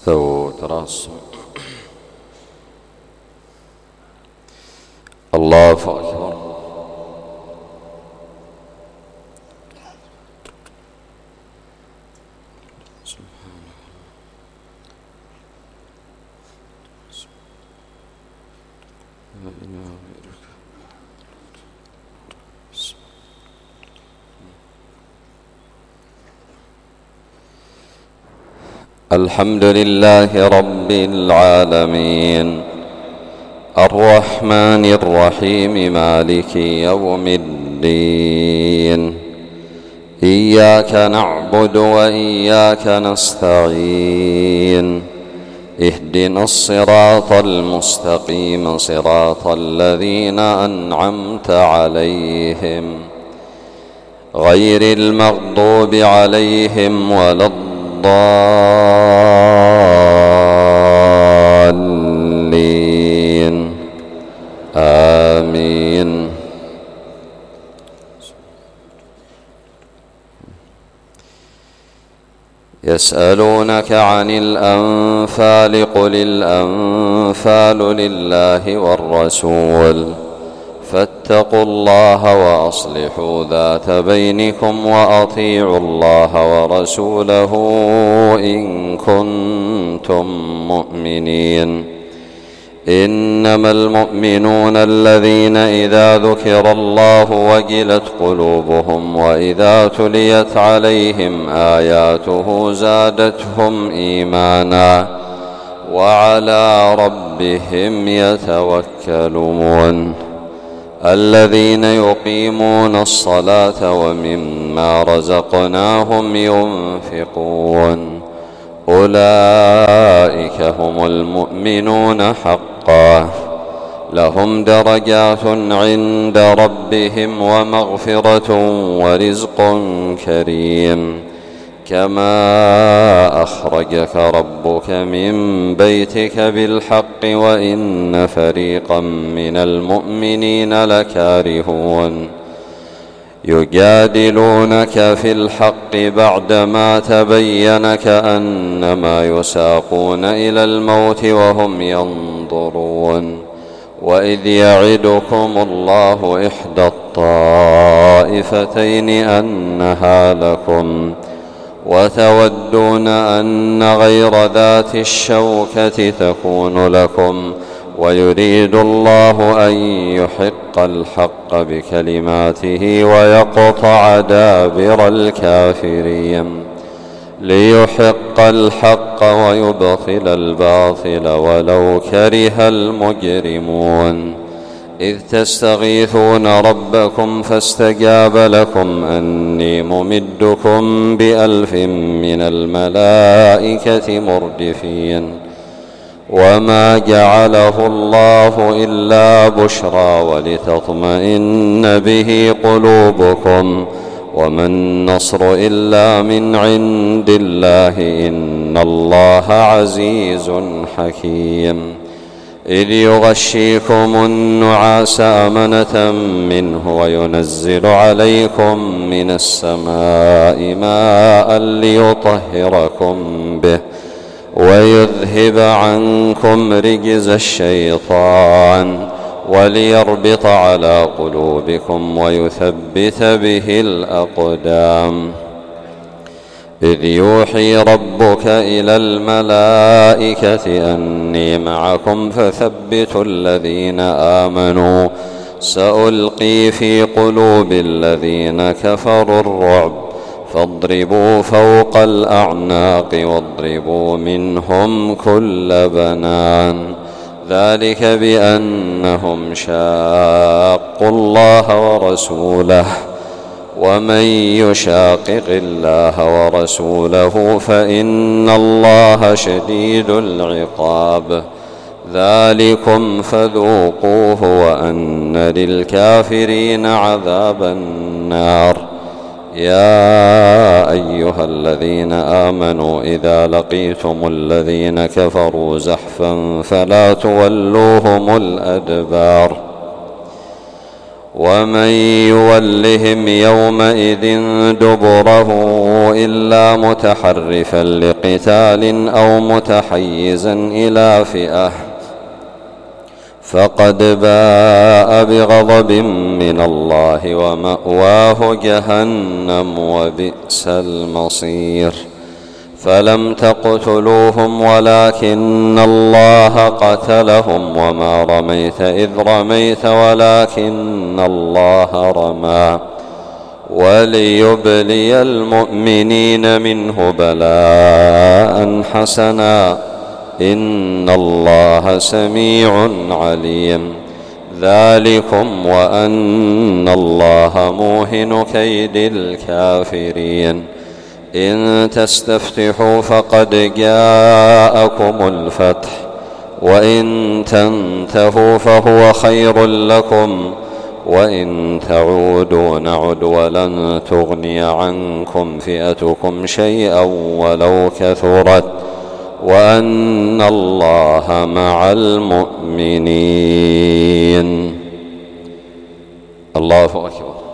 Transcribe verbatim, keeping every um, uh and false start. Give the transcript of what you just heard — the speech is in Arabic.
استووا تراصوا. الله أكبر. الحمد لله رب العالمين الرحمن الرحيم مالك يوم الدين. إياك نعبد وإياك نستعين. اهدنا الصراط المستقيم صراط الذين أنعمت عليهم غير المغضوب عليهم ولا الضالين. آمين. يسألونك عن الأنفال قل الأنفال لله والرسول فاتقوا الله وأصلحوا ذات بينكم وأطيعوا الله ورسوله إن كنتم مؤمنين. إنما المؤمنون الذين إذا ذكر الله وجلت قلوبهم وإذا تليت عليهم آياته زادتهم إيمانا وعلى ربهم يتوكلون. الذين يقيمون الصلاة ومما رزقناهم ينفقون أولئك هم المؤمنون حقا لهم درجات عند ربهم ومغفرة ورزق كريم. كما أخرجك ربك من بيتك بالحق وإن فريقا من المؤمنين لكارهون يجادلونك في الحق بعدما تبين كأنما يساقون إلى الموت وهم ينظرون. وإذ يعدكم الله إحدى الطائفتين أنها لكم وتودون أن غير ذات الشوكة تكون لكم ويريد الله أن يحق الحق بكلماته ويقطع دابر الكافرين ليحق الحق ويبطل الباطل ولو كره المجرمون. إذ تستغيثون ربكم فاستجاب لكم أني ممدكم بألف من الملائكة مردفين. وما جعله الله إلا بشرى ولتطمئن به قلوبكم وما النصر إلا من عند الله إن الله عزيز حكيم. إذ يغشيكم النعاس أمنة منه وينزل عليكم من السماء ماء ليطهركم به ويذهب عنكم رجز الشيطان وليربط على قلوبكم ويثبت به الأقدام. إذ يوحي ربك إلى الملائكة أني معكم فثبتوا الذين آمنوا سألقي في قلوب الذين كفروا الرعب فاضربوا فوق الأعناق واضربوا منهم كل بنان. ذلك بأنهم شاقوا الله ورسوله ومن يشاقق الله ورسوله فإن الله شديد العقاب. ذلكم فذوقوه وأن للكافرين عذاب النار. يا أيها الذين آمنوا إذا لقيتم الذين كفروا زحفا فلا تولوهم الأدبار ومن يولهم يومئذ دبره إلا متحرفا لقتال أو متحيزا إلى فئة فقد باء بغضب من الله ومأواه جهنم وبئس المصير. فلم تقتلوهم ولكن الله قتلهم وما رميت إذ رميت ولكن الله رمى وليبلي المؤمنين منه بلاء حسنا إن الله سميع عليم. ذلكم وأن الله موهن كيد الكافرين. إن تستفتحوا فقد جاءكم الفتح وإن تنتهوا فهو خير لكم وإن تعودوا نعد ولن تغني عنكم فئتكم شيئا ولو كثرت وأن الله مع المؤمنين. الله أكبر.